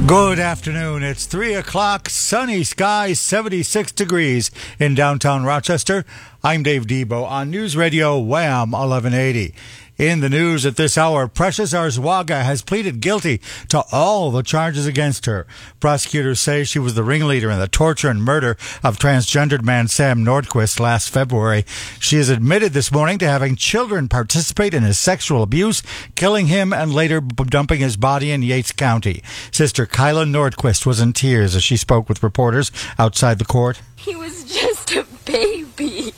Good afternoon. It's 3 o'clock, sunny skies, 76 degrees in downtown Rochester. I'm Dave Debo on News Radio Wham 1180. In the news at this hour, Precious Arzwaga has pleaded guilty to all the charges against her. Prosecutors say she was the ringleader in the torture and murder of transgendered man Sam Nordquist last February. She has admitted this morning to having children participate in his sexual abuse, killing him and later dumping his body in Yates County. Sister Kyla Nordquist was in tears as she spoke with reporters outside the court. He was just a baby.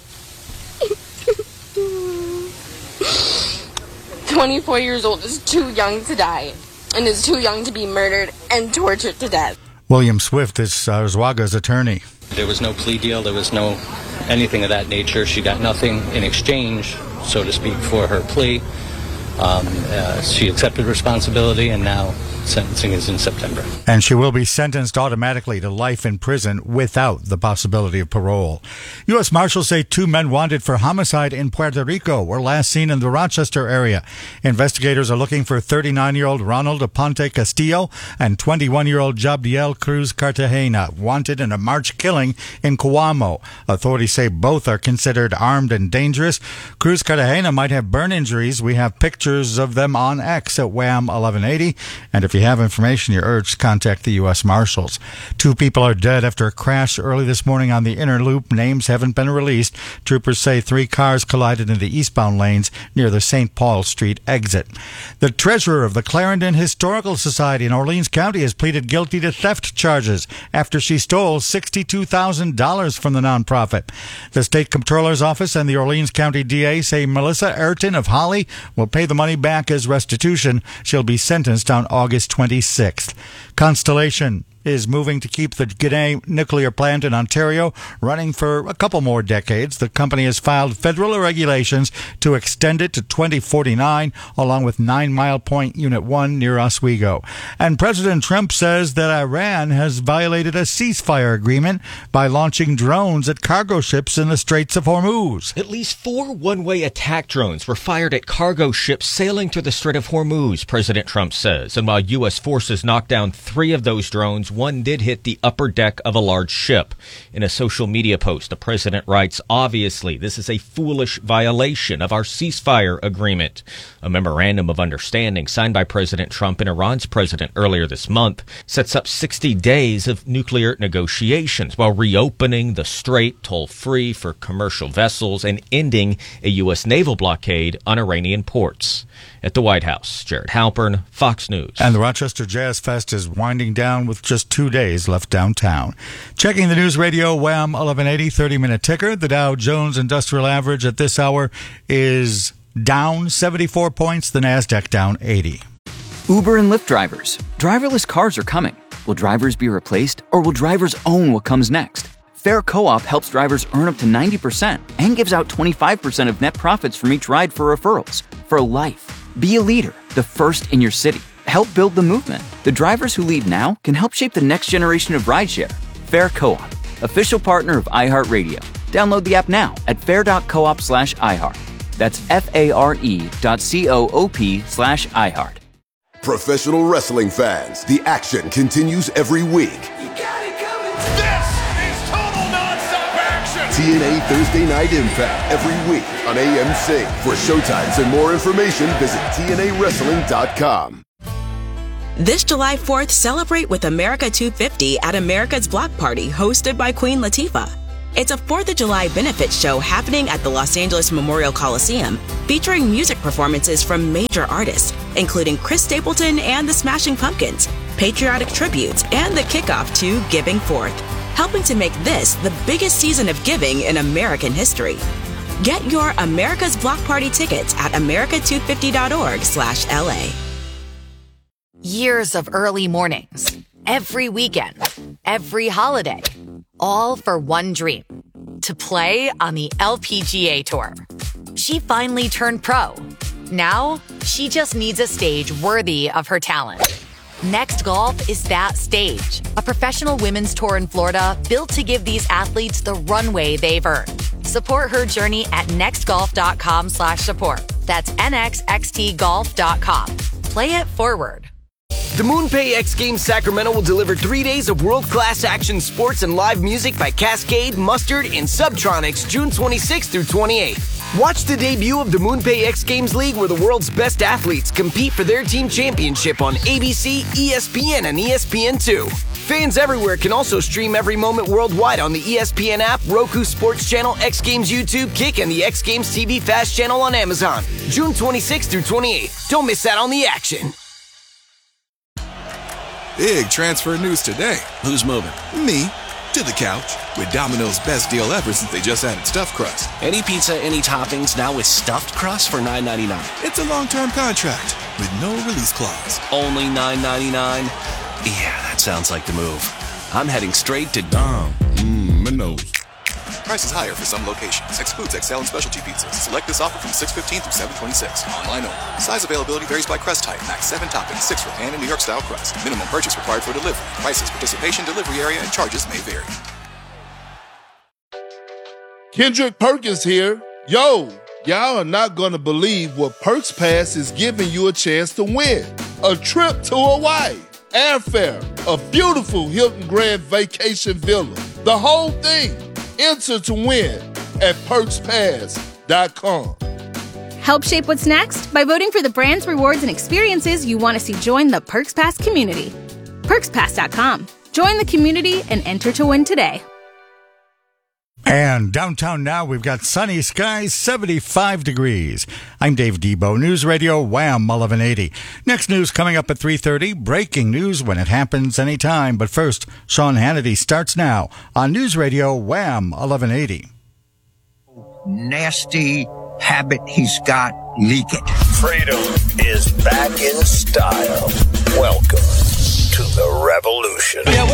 24 years old is too young to die and is too young to be murdered and tortured to death. William Swift is Arzwaga's attorney. There was no plea deal. There was no anything of that nature. She got nothing in exchange, so to speak, for her plea. She accepted responsibility, and now sentencing is in September. And she will be sentenced automatically to life in prison without the possibility of parole. U.S. Marshals say 2 men wanted for homicide in Puerto Rico were last seen in the Rochester area. Investigators are looking for 39-year-old Ronald Aponte Castillo and 21-year-old Jabdiel Cruz Cartagena, wanted in a March killing in Coamo. Authorities say both are considered armed and dangerous. Cruz Cartagena might have burn injuries. We have pictures of them on X at Wham 1180. And if you have information, you're urged to contact the U.S. Marshals. 2 people are dead after a crash early this morning on the inner loop. Names haven't been released. Troopers say 3 cars collided in the eastbound lanes near the St. Paul Street exit. The treasurer of the Clarendon Historical Society in Orleans County has pleaded guilty to theft charges after she stole $62,000 from the nonprofit. The state comptroller's office and the Orleans County DA say Melissa Ayrton of Holly will pay the money back as restitution. She'll be sentenced on August 26th. Constellation is moving to keep the Ginna nuclear plant in Ontario running for a couple more decades. The company has filed federal regulations to extend it to 2049, along with 9 Mile Point Unit 1 near Oswego. And President Trump says that Iran has violated a ceasefire agreement by launching drones at cargo ships in the Straits of Hormuz. At least 4 one-way attack drones were fired at cargo ships sailing through the Strait of Hormuz, President Trump says. And while U.S. forces knocked down 3 of those drones, 1 did hit the upper deck of a large ship. In a social media post, the president writes, "Obviously, this is a foolish violation of our ceasefire agreement." A memorandum of understanding signed by President Trump and Iran's president earlier this month sets up 60 days of nuclear negotiations while reopening the strait toll-free for commercial vessels and ending a U.S. naval blockade on Iranian ports. At the White House, Jared Halpern, Fox News. And the Rochester Jazz Fest is winding down with just 2 days left downtown. Checking the News Radio Wham 1180 30-minute ticker. The Dow Jones Industrial Average at this hour is down 74 points. The NASDAQ down 80. Uber and Lyft drivers. Driverless cars are coming. Will drivers be replaced, or will drivers own what comes next? Fair Co-op helps drivers earn up to 90% and gives out 25% of net profits from each ride for referrals. For life. Be a leader, the first in your city. Help build the movement. The drivers who lead now can help shape the next generation of rideshare. Fair Co-op, official partner of iHeartRadio. Download the app now at fair.coop/iHeart. That's FARE.coop/iHeart. Professional wrestling fans, the action continues every week. This is total non-stop action! TNA Thursday Night Impact every week on AMC. For showtimes and more information, visit TNAWrestling.com. This July 4th, celebrate with America 250 at America's Block Party, hosted by Queen Latifah. It's a 4th of July benefit show happening at the Los Angeles Memorial Coliseum, featuring music performances from major artists, including Chris Stapleton and the Smashing Pumpkins, patriotic tributes, and the kickoff to Giving Forth, helping to make this the biggest season of giving in American history. Get your America's Block Party tickets at america250.org/LA. Years of early mornings, every weekend, every holiday, all for one dream, to play on the LPGA Tour. She finally turned pro. Now, she just needs a stage worthy of her talent. Next Golf is that stage, a professional women's tour in Florida built to give these athletes the runway they've earned. Support her journey at nextgolf.com/support. That's nxxtgolf.com. Play it forward. The MoonPay X Games Sacramento will deliver 3 days of world-class action sports and live music by Cascade, Mustard, and Subtronics June 26th through 28th. Watch the debut of the MoonPay X Games League, where the world's best athletes compete for their team championship on ABC, ESPN, and ESPN2. Fans everywhere can also stream every moment worldwide on the ESPN app, Roku Sports Channel, X Games YouTube, Kick, and the X Games TV Fast Channel on Amazon. June 26th through 28th. Don't miss out on the action. Big transfer news today. Who's moving? Me. To the couch. With Domino's best deal ever since they just added stuffed crust. Any pizza, any toppings, now with stuffed crust for $9.99. It's a long-term contract with no release clause. Only $9.99? Yeah, that sounds like the move. I'm heading straight to Domino's. Prices higher for some locations. Excludes XL and specialty pizzas. Select this offer from 6/15 through 7/26. Online only. Size availability varies by crust type. Max 7 toppings, 6 for pan and New York style crust. Minimum purchase required for delivery. Prices, participation, delivery area, and charges may vary. Kendrick Perkins here. Yo, y'all are not gonna believe what Perks Pass is giving you a chance to win. A trip to Hawaii, airfare, a beautiful Hilton Grand Vacation Villa. The whole thing. Enter to win at PerksPass.com. Help shape what's next by voting for the brands, rewards, and experiences you want to see join the Perks Pass community. PerksPass.com. Join the community and enter to win today. And downtown now, we've got sunny skies, 75 degrees. I'm Dave Debo, News Radio Wham 1180. Next news coming up at 3:30. Breaking news when it happens anytime. But first, Sean Hannity starts now on News Radio Wham 1180. Nasty habit he's got, leak it. Freedom is back in style. Welcome to the revolution. Yeah,